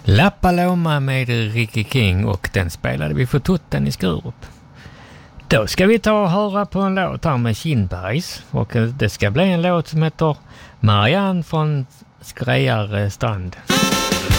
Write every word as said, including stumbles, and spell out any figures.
La Paloma med Ricky King, och den spelade vi för Tutten i Skurup. Då ska vi ta och höra på en låt här med Kindbergs, och det ska bli en låt som heter Marianne från Skrejar strand.